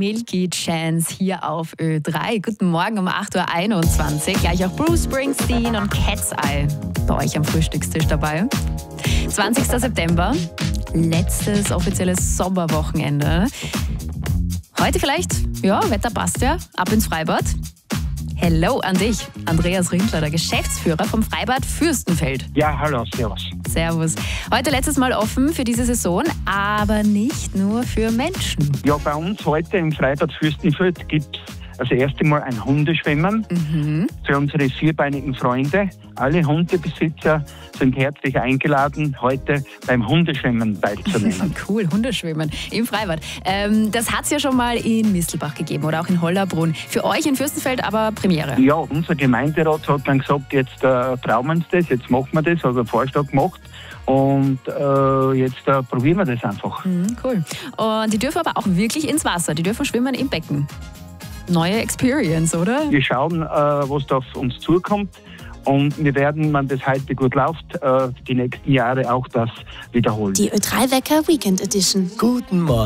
Milky Chance hier auf Ö3. Guten Morgen um 8.21 Uhr. Gleich auch Bruce Springsteen und Cat's Eye bei euch am Frühstückstisch dabei. 20. September, letztes offizielles Sommerwochenende. Heute vielleicht, Wetter passt ja, ab ins Freibad. Hello an dich, Andreas Rindler, der Geschäftsführer vom Freibad Fürstenfeld. Ja, hallo, servus. Servus. Heute letztes Mal offen für diese Saison, aber nicht nur für Menschen. Ja, bei uns heute im Freibad Fürstenfeld gibt es das erste Mal ein Hundeschwimmen für unsere vierbeinigen Freunde. Alle Hundebesitzer sind herzlich eingeladen, heute beim Hundeschwimmen teilzunehmen. Cool, Hundeschwimmen im Freibad. Das hat es ja schon mal in Mistelbach gegeben oder auch in Hollabrunn. Für euch in Fürstenfeld aber Premiere. Ja, unser Gemeinderat hat dann gesagt, jetzt trauen wir uns das, jetzt machen wir das, hat einen Vorschlag gemacht. Und jetzt probieren wir das einfach. Cool. Und die dürfen aber auch wirklich ins Wasser, die dürfen schwimmen im Becken. Neue Experience, oder? Wir schauen, was da auf uns zukommt. Und wir werden, wenn das heute gut läuft, die nächsten Jahre auch das wiederholen. Die Ö3 Wecker Weekend Edition. Guten Morgen.